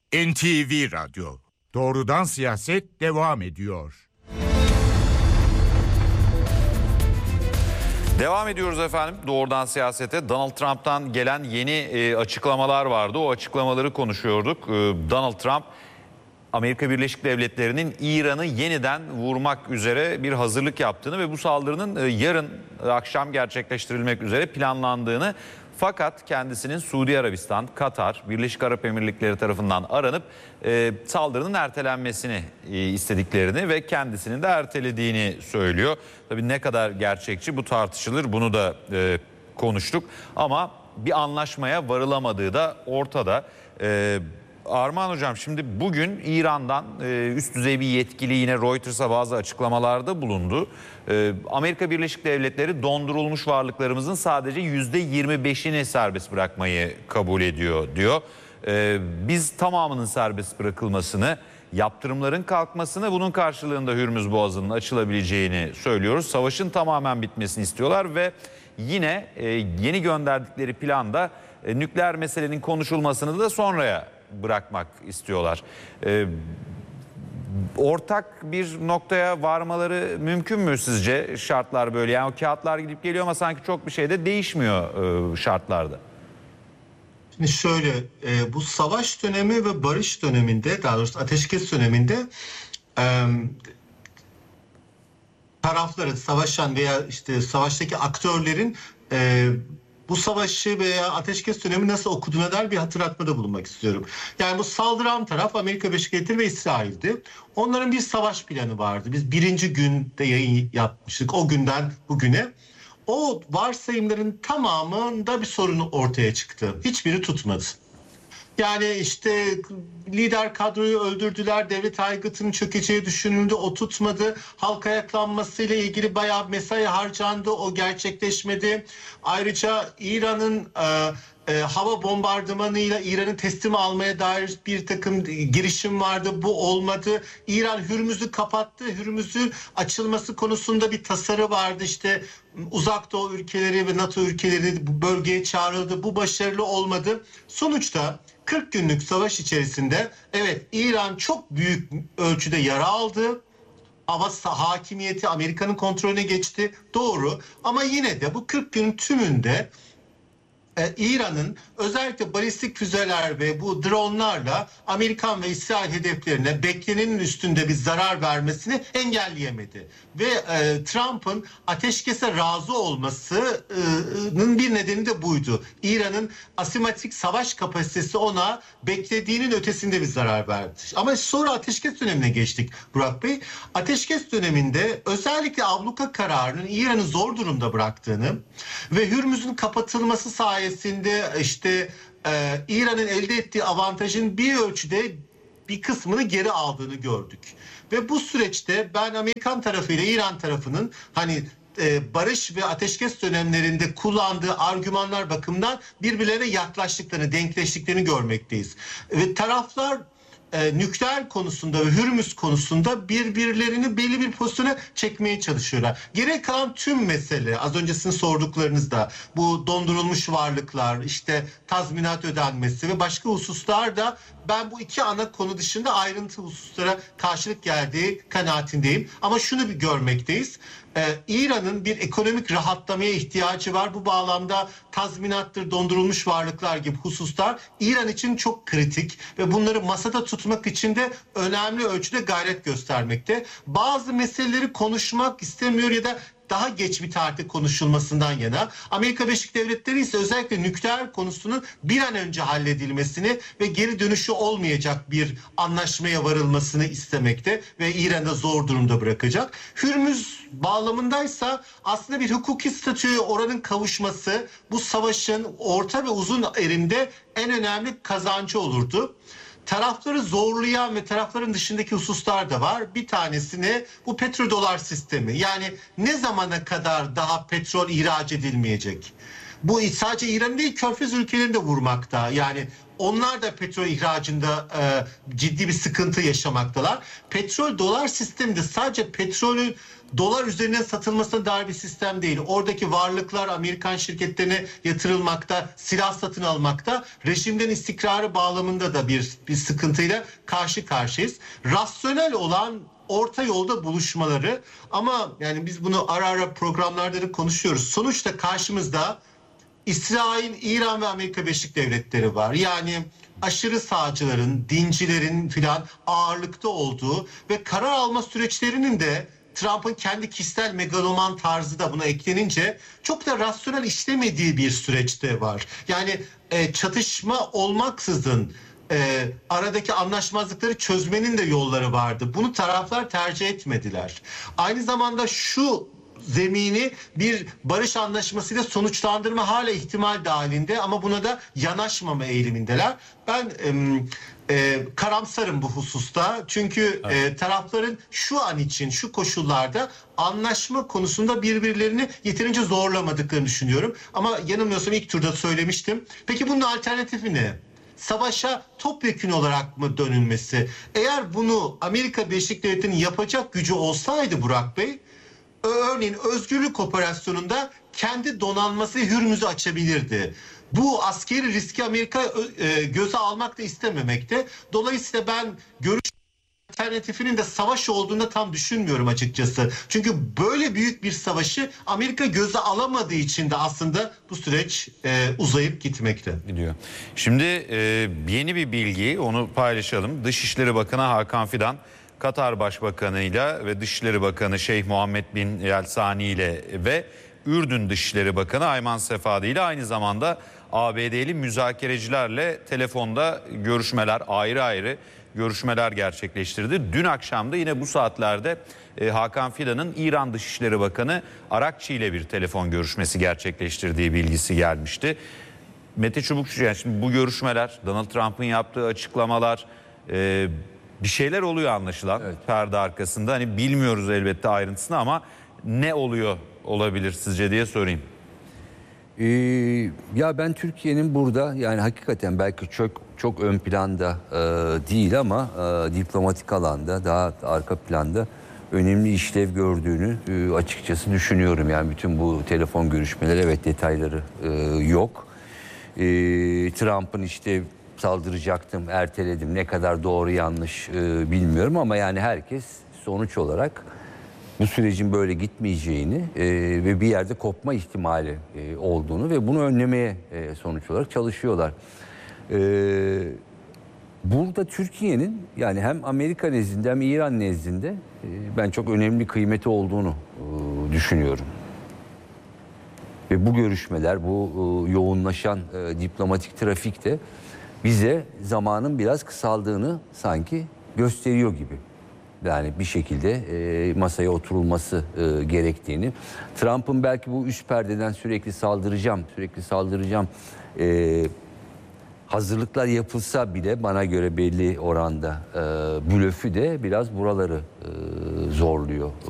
NTV Radyo. Doğrudan siyaset devam ediyor. Devam ediyoruz efendim doğrudan siyasete. Donald Trump'tan gelen yeni açıklamalar vardı. O açıklamaları konuşuyorduk. Donald Trump, Amerika Birleşik Devletleri'nin İran'ı yeniden vurmak üzere bir hazırlık yaptığını ve bu saldırının yarın akşam gerçekleştirilmek üzere planlandığını, fakat kendisinin Suudi Arabistan, Katar, Birleşik Arap Emirlikleri tarafından aranıp saldırının ertelenmesini istediklerini ve kendisinin de ertelediğini söylüyor. Tabii ne kadar gerçekçi bu tartışılır, bunu da konuştuk ama bir anlaşmaya varılamadığı da ortada. Armağan Hocam, şimdi bugün İran'dan üst düzey bir yetkili yine Reuters'a bazı açıklamalarda bulundu. Amerika Birleşik Devletleri dondurulmuş varlıklarımızın sadece %25'ini serbest bırakmayı kabul ediyor diyor. Biz tamamının serbest bırakılmasını, yaptırımların kalkmasını, bunun karşılığında Hürmüz Boğazı'nın açılabileceğini söylüyoruz. Savaşın tamamen bitmesini istiyorlar ve yine yeni gönderdikleri planda nükleer meselenin konuşulmasını da sonraya bırakmak istiyorlar. Ortak bir noktaya varmaları mümkün mü sizce, şartlar böyle? Yani o kağıtlar gidip geliyor ama sanki çok bir şey de değişmiyor şartlarda. Şimdi şöyle, bu savaş dönemi ve barış döneminde, daha doğrusu ateşkes döneminde tarafların, savaşan veya işte savaştaki aktörlerin bu savaşı veya ateşkes dönemi nasıl okuduğuna dair bir hatırlatmada bulunmak istiyorum. Yani bu saldıran taraf Amerika Birleşik Devletleri ve İsrail'di. Onların bir savaş planı vardı. Biz birinci günde yayın yapmıştık, o günden bugüne. O varsayımların tamamında bir sorun ortaya çıktı. Hiçbiri tutmadı. Yani işte lider kadroyu öldürdüler, devlet aygıtının çökeceği düşünüldü, o tutmadı. Halk ayaklanmasıyla ilgili bayağı mesai harcandı, o gerçekleşmedi. Ayrıca İran'ın hava bombardımanıyla İran'ı teslim almaya dair bir takım girişim vardı, bu olmadı. İran Hürmüz'ü kapattı, Hürmüz'ün açılması konusunda bir tasarı vardı, işte Uzak Doğu ülkeleri ve NATO ülkeleri bu bölgeye çağrıldı, bu başarılı olmadı. Sonuçta 40 günlük savaş içerisinde evet İran çok büyük ölçüde yara aldı. Hava hakimiyeti Amerika'nın kontrolüne geçti, doğru, ama yine de bu 40 günün tümünde İran'ın özellikle balistik füzeler ve bu dronlarla Amerikan ve İsrail hedeflerine beklenenin üstünde bir zarar vermesini engelleyemedi. Ve Trump'ın ateşkese razı olmasının bir nedeni de buydu. İran'ın asimetrik savaş kapasitesi ona beklediğinin ötesinde bir zarar verdi. Ama sonra ateşkes dönemine geçtik Burak Bey. Ateşkes döneminde özellikle abluka kararının İran'ı zor durumda bıraktığını ve Hürmüz'ün kapatılması sayesinde işte İran'ın elde ettiği avantajın bir ölçüde bir kısmını geri aldığını gördük. Ve bu süreçte ben Amerikan tarafıyla İran tarafının hani barış ve ateşkes dönemlerinde kullandığı argümanlar bakımından birbirlerine yaklaştıklarını, denkleştiklerini görmekteyiz. Ve taraflar nükleer konusunda ve Hürmüz konusunda birbirlerini belli bir pozisyona çekmeye çalışıyorlar. Geriye kalan tüm mesele, az öncesini sorduklarınızda bu dondurulmuş varlıklar, işte tazminat ödenmesi ve başka hususlarda ben bu iki ana konu dışında ayrıntı hususlara karşılık geldiği kanaatindeyim. Ama şunu bir görmekteyiz. İran'ın bir ekonomik rahatlamaya ihtiyacı var. Bu bağlamda tazminattır, dondurulmuş varlıklar gibi hususlar İran için çok kritik ve bunları masada tutmak için de önemli ölçüde gayret göstermekte. Bazı meseleleri konuşmak istemiyor ya da daha geç bir tarihte konuşulmasından yana. Amerika Birleşik Devletleri ise özellikle nükleer konusunun bir an önce halledilmesini ve geri dönüşü olmayacak bir anlaşmaya varılmasını istemekte ve İran'ı zor durumda bırakacak. Hürmüz bağlamındaysa aslında bir hukuki statüye oranın kavuşması bu savaşın orta ve uzun erimde en önemli kazancı olurdu. Tarafları zorlayan ve tarafların dışındaki hususlar da var. Bir tanesini bu petrodolar sistemi. Yani ne zamana kadar daha petrol ihraç edilmeyecek? Bu sadece İran değil, Körfez ülkelerini de vurmakta. Yani onlar da petrol ihracında ciddi bir sıkıntı yaşamaktalar. Petrol dolar sisteminde sadece petrolün dolar üzerinden satılmasına dair bir sistem değil. Oradaki varlıklar Amerikan şirketlerine yatırılmakta, silah satın almakta, rejimden istikrarı bağlamında da bir sıkıntıyla karşı karşıyayız. Rasyonel olan orta yolda buluşmaları, ama yani biz bunu ara ara programlarda da konuşuyoruz. Sonuçta karşımızda İsrail, İran ve Amerika Birleşik Devletleri var. Yani aşırı sağcıların, dincilerin filan ağırlıkta olduğu ve karar alma süreçlerinin de Trump'ın kendi kişisel megaloman tarzı da buna eklenince çok da rasyonel işlemediği bir süreçte var. Yani çatışma olmaksızın aradaki anlaşmazlıkları çözmenin de yolları vardı. Bunu taraflar tercih etmediler. Aynı zamanda şu zemini bir barış anlaşmasıyla sonuçlandırma hala ihtimal dahilinde, ama buna da yanaşmama eğilimindeler. Ben karamsarım bu hususta. Çünkü tarafların şu an için, şu koşullarda anlaşma konusunda birbirlerini yeterince zorlamadıklarını düşünüyorum. Ama yanılmıyorsam ilk turda söylemiştim. Peki bunun alternatifi ne? Savaşa topyekün olarak mı dönülmesi? Eğer bunu Amerika Birleşik Devletleri'nin yapacak gücü olsaydı Burak Bey, örneğin özgürlük operasyonunda kendi donanması Hürmüz'ü açabilirdi. Bu askeri riski Amerika göze almak da istememekte. Dolayısıyla ben görüş alternatifinin de savaş olduğunu tam düşünmüyorum açıkçası. Çünkü böyle büyük bir savaşı Amerika göze alamadığı için de aslında bu süreç uzayıp gitmekte. Gidiyor. Şimdi yeni bir bilgi, onu paylaşalım. Dışişleri Bakanı Hakan Fidan, Katar Başbakanı'yla ve Dışişleri Bakanı Şeyh Muhammed bin Yelsani ile ve Ürdün Dışişleri Bakanı Ayman Sefadi ile aynı zamanda ABD'li müzakerecilerle telefonda görüşmeler, ayrı ayrı görüşmeler gerçekleştirdi. Dün akşam da yine bu saatlerde Hakan Fidan'ın İran Dışişleri Bakanı Arakçi ile bir telefon görüşmesi gerçekleştirdiği bilgisi gelmişti. Mete Çubukçu, yani şimdi bu görüşmeler, Donald Trump'ın yaptığı açıklamalar, bir şeyler oluyor anlaşılan, evet, perde arkasında. Hani bilmiyoruz elbette ayrıntısını, ama ne oluyor olabilir sizce diye sorayım. Ya ben Türkiye'nin burada, yani hakikaten belki çok ön planda değil ama diplomatik alanda, daha arka planda önemli işlev gördüğünü açıkçası düşünüyorum. Yani bütün bu telefon görüşmeleri, evet, detayları yok. Trump'ın işte saldıracaktım, erteledim, ne kadar doğru yanlış bilmiyorum, ama yani herkes sonuç olarak bu sürecin böyle gitmeyeceğini ve bir yerde kopma ihtimali olduğunu ve bunu önlemeye sonuç olarak çalışıyorlar. Burada Türkiye'nin, yani hem Amerika nezdinde hem İran nezdinde ben çok önemli bir kıymeti olduğunu düşünüyorum. Ve bu görüşmeler, bu yoğunlaşan diplomatik trafik de bize zamanın biraz kısaldığını sanki gösteriyor gibi. Yani bir şekilde masaya oturulması gerektiğini. Trump'ın belki bu üst perdeden sürekli saldıracağım hazırlıklar yapılsa bile bana göre belli oranda blöfü de biraz buraları zorluyor.